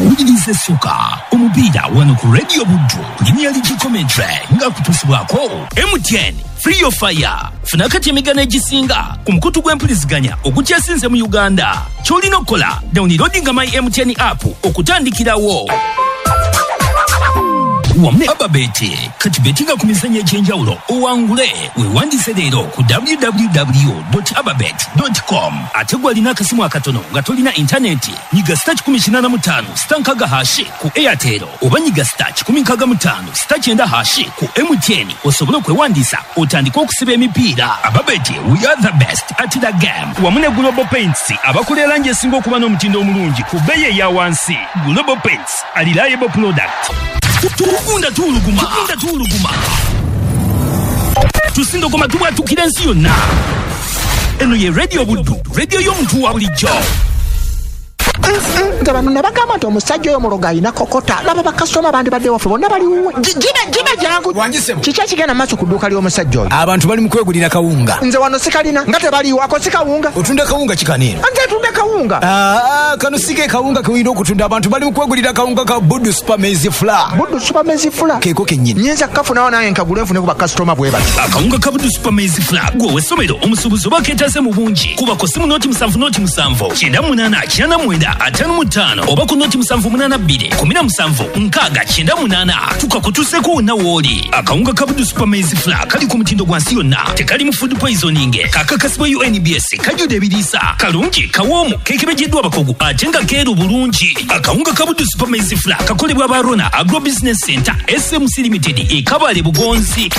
Ujinise soka omupiira wano ku Radio Buddu Premier League commentary nga kutusibwako MTN Free of Fire. Funa kati emigano egisinga ku mukutu gw'empuliziganya ogukyasinze mu Uganda. Kyolina okukola downloadinga my MTN app okutandikirawo. Wamne ababete kati betinga ku mizannyo egy'enjawulo owangule weewandise leero ku www.ababet.com. ate gwalina akasimu akatono nga tolina intaneti nyiga star 185 star nkaga hashi ku Airtel oba nyiga star 155 star 9 hashi ku MTN osobole okwewandiisa otandika okusiba emipiira. Ababete, we are the best at the game. Wamune Global Paints abakola langi esinga okuba n'omutindo omulungi ku bbeeyi eya wansi. Global Paints, a reliable product. Tukunda tuluguma tusindogoma tubwatukira ensi yonna. Eno ye Radio Buddu, radio y'omuntu wa bulijjo. Nga bano nabagamba nti omusajja oyo muloga alina kokota laba bakasitoma bandi badde waffe bonna baliwo jiba jangu kiki ekigenda maaso ku dduuka ly'omusajja oyo. Abantu bali mu kwegulira kawunga. Nze wano sikalina nga tebaliwako sikawunga. Otunda kawunga kikanira. Nze tunde kawunga. Kano sige kawunga kewira okutunda. Abantu bali mu kwegulira kawunga ka Buddu Super Maize Flour. Buddu Super Maize Flour keeko kennyini. Nyinza kafunawo naye nkagula enfune ku bakasitoma bwe bati. Akawunga ka Buddu Super Maize Flour gwe wessomero omusuubuzi oba keetaase mu bungi kuba ku simu noti 7 noti 7 98 99 55 oba ku noti 782 17 nkaaga 98 tukakutuseko wonna wooli. Akawunga ka Buddu Super Maize Flour kali ku mutindo gwa nsi yonna, tekali mu food poisoning, kakakasibwa UNBS, kajjude ebiriisa, kalungi, kawoomu, keekebejeddwa abakugu ate nga keeru bulungi. Akawunga ka Buddu Super Maize Flour kakolebwa ba Rona Agro Business Center SMC Limited e Kabale Bugonzi.